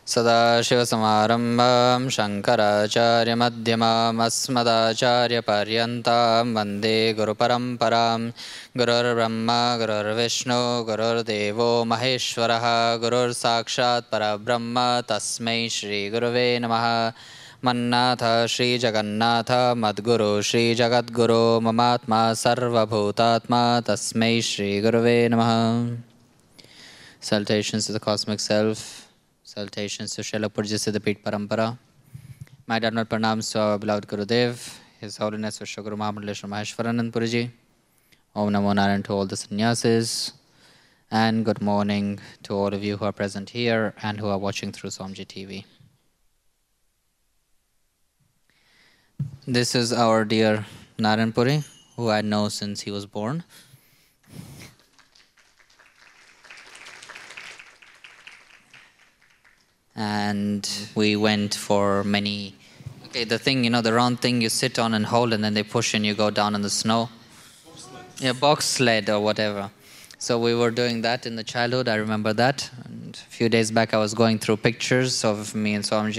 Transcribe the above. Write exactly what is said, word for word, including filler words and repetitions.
सदाशिवसमारम्भां शङ्कराचार्यमध्यमाम् अस्मदाचार्यपर्यन्तां वन्दे गुरुपरम्परां गुरुर्ब्रह्मा गुरुर्विष्णु गुरुर्देवो महेश्वरः गुरुर्साक्षात् परब्रह्म तस्मै श्रीगुरुवे नमः। मन्नाथ श्रीजगन्नाथ मद्गुरु श्रीजगद्गुरो ममात्मा सर्वभूतात्मा तस्मै श्रीगुरुवे नमः। Salutations to the Cosmic Self. Salutations to Srila Purja Siddhapit Parampara. My Dharma pranams to our beloved Gurudev, His Holiness Vishwa Guru Mahamandaleshwar Maheshwaranand Puriji. Om Namo Narayan to all the sannyasis. And good morning to all of you who are present here and who are watching through Swamiji T V. This is our dear Narayan Puri, who I know since he was born. And we went for many, okay, the thing, you know, the round thing you sit on and hold and then they push and you go down in the snow. Box sled. Yeah, box sled or whatever. So we were doing that in the childhood, I remember that. And a few days back I was going through pictures of me and Swamiji